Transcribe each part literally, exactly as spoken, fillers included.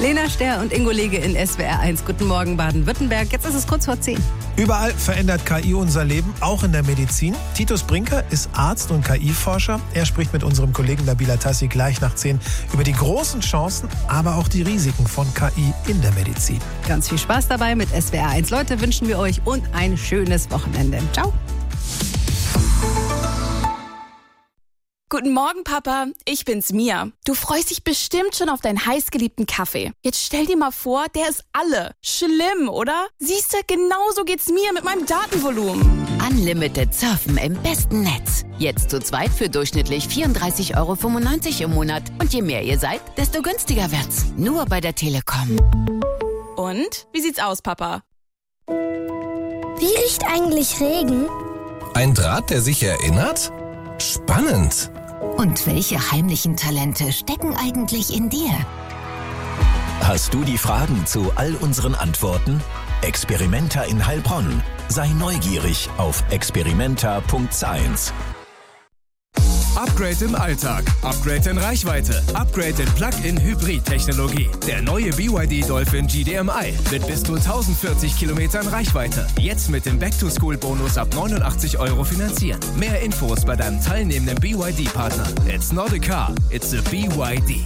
Lena Sterr und Ingo Lege in S W R eins. Guten Morgen Baden-Württemberg. Jetzt ist es kurz vor zehn. Überall verändert K I unser Leben, auch in der Medizin. Titus Brinker ist Arzt und K I-Forscher. Er spricht mit unserem Kollegen Nabila Tassi gleich nach zehn über die großen Chancen, aber auch die Risiken von K I in der Medizin. Ganz viel Spaß dabei mit S W R eins. Leute, wünschen wir euch und ein schönes Wochenende. Ciao. Guten Morgen, Papa. Ich bin's, Mia. Du freust dich bestimmt schon auf deinen heißgeliebten Kaffee. Jetzt stell dir mal vor, der ist alle. Schlimm, oder? Siehste, genauso geht's mir mit meinem Datenvolumen. Unlimited Surfen im besten Netz. Jetzt zu zweit für durchschnittlich vierunddreißig Euro fünfundneunzig im Monat. Und je mehr ihr seid, desto günstiger wird's. Nur bei der Telekom. Und? Wie sieht's aus, Papa? Wie riecht eigentlich Regen? Ein Draht, der sich erinnert? Spannend. Und welche heimlichen Talente stecken eigentlich in dir? Hast du die Fragen zu all unseren Antworten? Experimenta in Heilbronn. Sei neugierig auf experimenta punkt science. Upgrade im Alltag, Upgrade in Reichweite, Upgrade in Plug-in-Hybrid-Technologie. Der neue B Y D Dolphin G D M I mit bis zu tausendvierzig Kilometern Reichweite. Jetzt mit dem Back-to-School-Bonus ab neunundachtzig Euro finanzieren. Mehr Infos bei deinem teilnehmenden B Y D-Partner. It's not a car, it's a B Y D.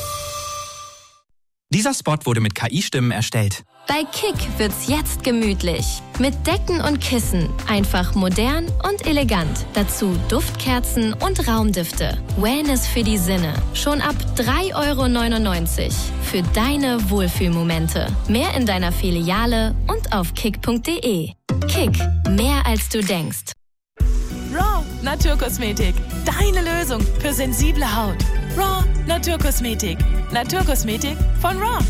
Dieser Spot wurde mit K I-Stimmen erstellt. Bei Kick wird's jetzt gemütlich. Mit Decken und Kissen. Einfach modern und elegant. Dazu Duftkerzen und Raumdüfte. Wellness für die Sinne. Schon ab drei Euro neunundneunzig. Für deine Wohlfühlmomente. Mehr in deiner Filiale und auf kick punkt de. Kick. Mehr als du denkst. Raw Naturkosmetik. Deine Lösung für sensible Haut. Raw Naturkosmetik. Naturkosmetik von Raw.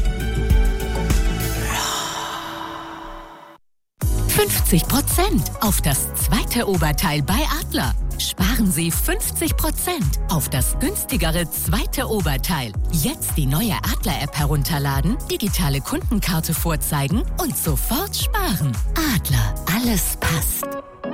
fünfzig Prozent auf das zweite Oberteil bei Adler. Sparen Sie fünfzig Prozent auf das günstigere zweite Oberteil. Jetzt die neue Adler-App herunterladen, digitale Kundenkarte vorzeigen und sofort sparen. Adler, alles passt.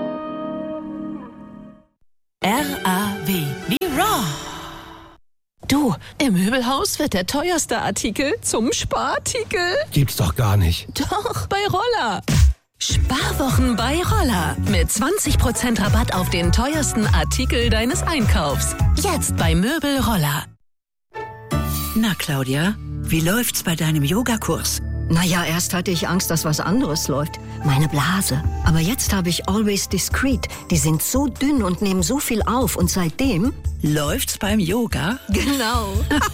R A W wie Raw. Du, im Möbelhaus wird der teuerste Artikel zum Sparartikel. Gibt's doch gar nicht. Doch, bei Roller. Sparwochen bei Roller. Mit zwanzig Prozent Rabatt auf den teuersten Artikel deines Einkaufs. Jetzt bei Möbel Roller. Na, Claudia, wie läuft's bei deinem Yogakurs? Naja, erst hatte ich Angst, dass was anderes läuft. Meine Blase. Aber jetzt habe ich Always Discreet. Die sind so dünn und nehmen so viel auf. Und seitdem... Läuft's beim Yoga? Genau.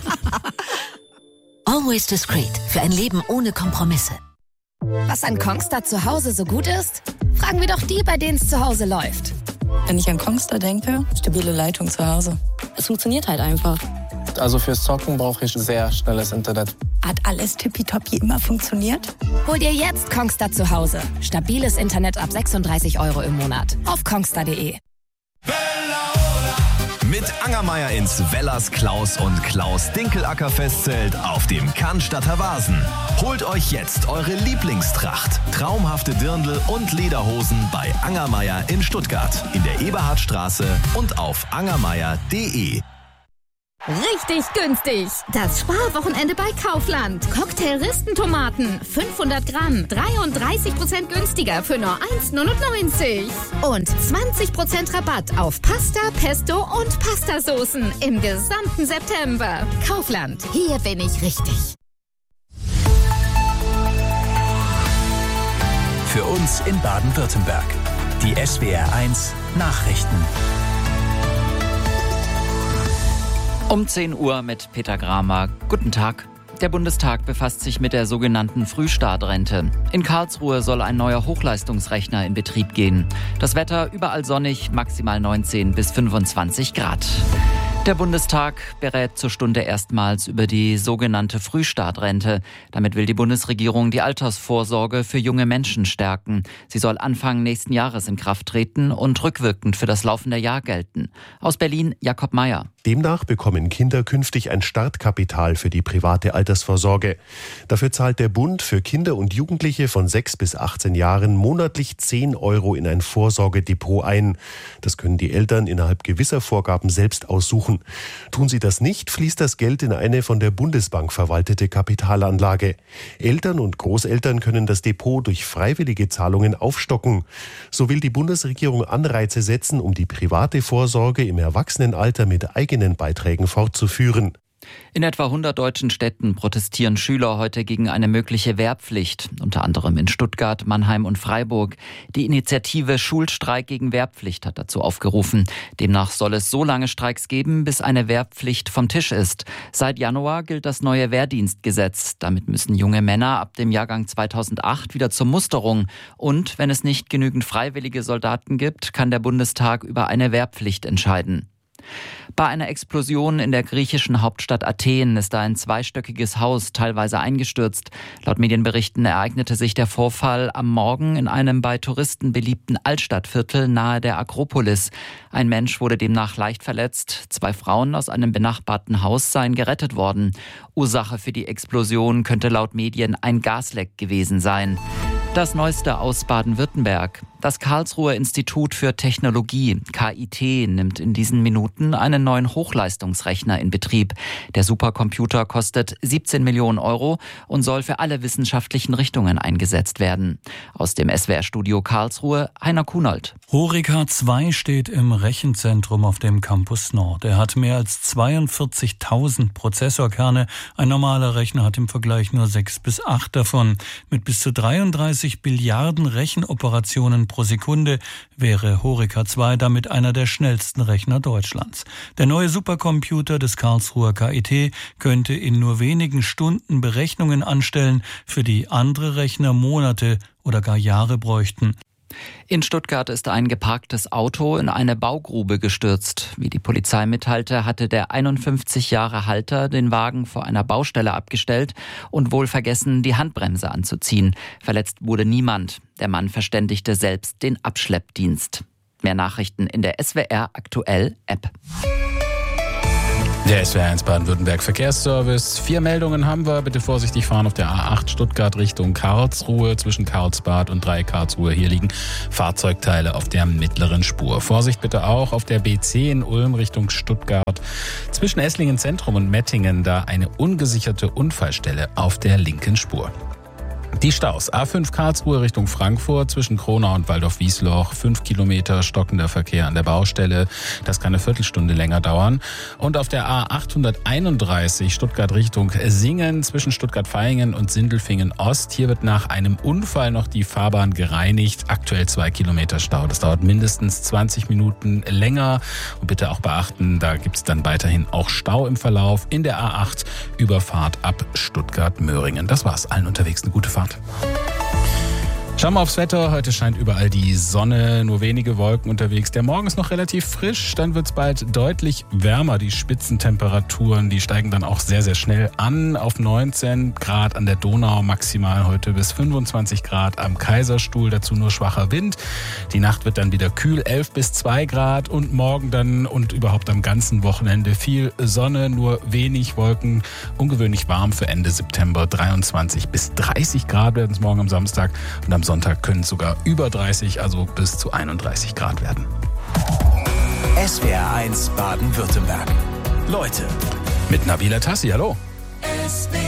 Always Discreet. Für ein Leben ohne Kompromisse. Was an Kongstar zu Hause so gut ist? Fragen wir doch die, bei denen es zu Hause läuft. Wenn ich an Kongstar denke, stabile Leitung zu Hause. Es funktioniert halt einfach. Also fürs Zocken brauche ich sehr schnelles Internet. Hat alles tippitoppi immer funktioniert? Hol dir jetzt Kongstar zu Hause. Stabiles Internet ab sechsunddreißig Euro im Monat. Auf kongstar punkt de. Mit Angermeier ins Wellers Klaus und Klaus Dinkelacker Festzelt auf dem Cannstatter Vasen. Holt euch jetzt eure Lieblingstracht, traumhafte Dirndl und Lederhosen bei Angermeier in Stuttgart, in der Eberhardstraße und auf angermeier punkt de. Richtig günstig. Das Sparwochenende bei Kaufland. Cocktail-Ristentomaten. fünfhundert Gramm. dreiunddreißig Prozent günstiger für nur eins neunundneunzig. Und zwanzig Prozent Rabatt auf Pasta, Pesto und Pastasoßen im gesamten September. Kaufland. Hier bin ich richtig. Für uns in Baden-Württemberg. Die S W R eins Nachrichten. Um zehn Uhr mit Peter Gramer. Guten Tag. Der Bundestag befasst sich mit der sogenannten Frühstartrente. In Karlsruhe soll ein neuer Hochleistungsrechner in Betrieb gehen. Das Wetter überall sonnig, maximal neunzehn bis fünfundzwanzig Grad. Der Bundestag berät zur Stunde erstmals über die sogenannte Frühstartrente. Damit will die Bundesregierung die Altersvorsorge für junge Menschen stärken. Sie soll Anfang nächsten Jahres in Kraft treten und rückwirkend für das laufende Jahr gelten. Aus Berlin Jakob Meyer. Demnach bekommen Kinder künftig ein Startkapital für die private Altersvorsorge. Dafür zahlt der Bund für Kinder und Jugendliche von sechs bis achtzehn Jahren monatlich zehn Euro in ein Vorsorgedepot ein. Das können die Eltern innerhalb gewisser Vorgaben selbst aussuchen. Tun sie das nicht, fließt das Geld in eine von der Bundesbank verwaltete Kapitalanlage. Eltern und Großeltern können das Depot durch freiwillige Zahlungen aufstocken. So will die Bundesregierung Anreize setzen, um die private Vorsorge im Erwachsenenalter mit eigenen Beiträgen fortzuführen. In etwa hundert deutschen Städten protestieren Schüler heute gegen eine mögliche Wehrpflicht, unter anderem in Stuttgart, Mannheim und Freiburg. Die Initiative Schulstreik gegen Wehrpflicht hat dazu aufgerufen. Demnach soll es so lange Streiks geben, bis eine Wehrpflicht vom Tisch ist. Seit Januar gilt das neue Wehrdienstgesetz. Damit müssen junge Männer ab dem Jahrgang zweitausendacht wieder zur Musterung. Und wenn es nicht genügend freiwillige Soldaten gibt, kann der Bundestag über eine Wehrpflicht entscheiden. Bei einer Explosion in der griechischen Hauptstadt Athen ist ein zweistöckiges Haus teilweise eingestürzt. Laut Medienberichten ereignete sich der Vorfall am Morgen in einem bei Touristen beliebten Altstadtviertel nahe der Akropolis. Ein Mensch wurde demnach leicht verletzt. Zwei Frauen aus einem benachbarten Haus seien gerettet worden. Ursache für die Explosion könnte laut Medien ein Gasleck gewesen sein. Das Neueste aus Baden-Württemberg. Das Karlsruher Institut für Technologie, K I T, nimmt in diesen Minuten einen neuen Hochleistungsrechner in Betrieb. Der Supercomputer kostet siebzehn Millionen Euro und soll für alle wissenschaftlichen Richtungen eingesetzt werden. Aus dem S W R-Studio Karlsruhe, Heiner Kunold. Horeca zwei steht im Rechenzentrum auf dem Campus Nord. Er hat mehr als zweiundvierzigtausend Prozessorkerne. Ein normaler Rechner hat im Vergleich nur sechs bis acht davon. Mit bis zu dreiunddreißig Billiarden Rechenoperationen pro Sekunde wäre Horeca zwei damit einer der schnellsten Rechner Deutschlands. Der neue Supercomputer des Karlsruher K I T könnte in nur wenigen Stunden Berechnungen anstellen, für die andere Rechner Monate oder gar Jahre bräuchten. In Stuttgart ist ein geparktes Auto in eine Baugrube gestürzt. Wie die Polizei mitteilte, hatte der einundfünfzig Jahre Halter den Wagen vor einer Baustelle abgestellt und wohl vergessen, die Handbremse anzuziehen. Verletzt wurde niemand. Der Mann verständigte selbst den Abschleppdienst. Mehr Nachrichten in der S W R Aktuell App. Der S W R eins Baden-Württemberg Verkehrsservice. Vier Meldungen haben wir. Bitte vorsichtig fahren auf der A acht Stuttgart Richtung Karlsruhe zwischen Karlsbad und Dreieck Karlsruhe. Hier liegen Fahrzeugteile auf der mittleren Spur. Vorsicht bitte auch auf der B zehn Ulm Richtung Stuttgart zwischen Esslingen Zentrum und Mettingen. Da eine ungesicherte Unfallstelle auf der linken Spur. Die Staus. A fünf Karlsruhe Richtung Frankfurt zwischen Kronau und Waldorf-Wiesloch. Fünf Kilometer stockender Verkehr an der Baustelle. Das kann eine Viertelstunde länger dauern. Und auf der A achthunderteinunddreißig Stuttgart Richtung Singen zwischen Stuttgart-Vaihingen und Sindelfingen-Ost. Hier wird nach einem Unfall noch die Fahrbahn gereinigt. Aktuell zwei Kilometer Stau. Das dauert mindestens zwanzig Minuten länger. Und bitte auch beachten, da gibt es dann weiterhin auch Stau im Verlauf in der A acht Überfahrt ab Stuttgart-Möhringen. Das war's. Allen unterwegs eine gute Fahrt. Schauen wir aufs Wetter. Heute scheint überall die Sonne, nur wenige Wolken unterwegs. Der Morgen ist noch relativ frisch, dann wird es bald deutlich wärmer. Die Spitzentemperaturen, die steigen dann auch sehr, sehr schnell an. Auf neunzehn Grad an der Donau maximal heute bis fünfundzwanzig Grad am Kaiserstuhl. Dazu nur schwacher Wind. Die Nacht wird dann wieder kühl, elf bis zwei Grad. Und morgen dann und überhaupt am ganzen Wochenende viel Sonne, nur wenig Wolken. Ungewöhnlich warm für Ende September. dreiundzwanzig bis dreißig Grad werden es morgen am Samstag. Und am Sonntag können es sogar über dreißig, also bis zu einunddreißig Grad werden. S W R eins Baden-Württemberg. Leute. Mit Nabila Tassi, hallo. S W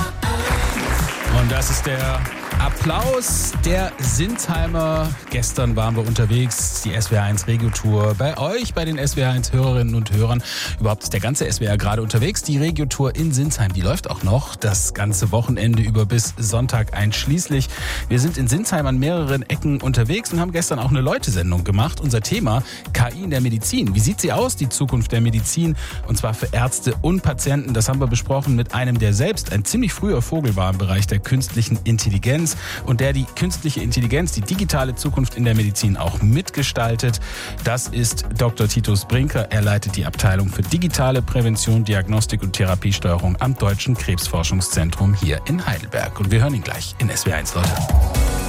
R. Und das ist der Applaus der Sinsheimer. Gestern waren wir unterwegs, die S W R eins Regio-Tour. Bei euch, bei den S W R eins Hörerinnen und Hörern. Überhaupt ist der ganze S W R gerade unterwegs. Die Regio-Tour in Sinsheim, die läuft auch noch das ganze Wochenende über bis Sonntag einschließlich. Wir sind in Sinsheim an mehreren Ecken unterwegs und haben gestern auch eine Leute-Sendung gemacht. Unser Thema K I in der Medizin. Wie sieht sie aus, die Zukunft der Medizin? Und zwar für Ärzte und Patienten. Das haben wir besprochen mit einem, der selbst ein ziemlich früher Vogel war im Bereich der künstlichen Intelligenz. Und der die künstliche Intelligenz, die digitale Zukunft in der Medizin auch mitgestaltet. Das ist Doktor Titus Brinker. Er leitet die Abteilung für digitale Prävention, Diagnostik und Therapiesteuerung am Deutschen Krebsforschungszentrum hier in Heidelberg. Und wir hören ihn gleich in S W R eins, Leute.